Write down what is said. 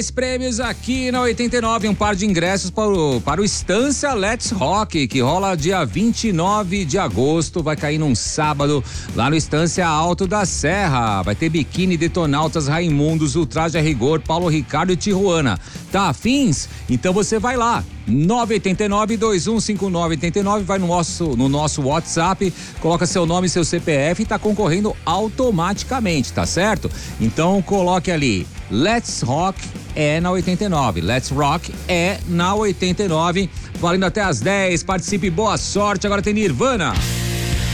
Prêmios aqui na 89, um par de ingressos para o Estância Let's Rock, que rola dia 29 de agosto, vai cair num sábado, lá no Estância Alto da Serra. Vai ter Biquíni, Detonautas, Raimundos, Ultraje a Rigor, Paulo Ricardo e Tijuana. Tá afins? Então você vai lá. 989-215989, vai no nosso WhatsApp, coloca seu nome e seu CPF e tá concorrendo automaticamente, tá certo? Então coloque ali, Let's Rock é na 89, Let's Rock é na 89, valendo até às 10, participe, boa sorte, agora tem Nirvana.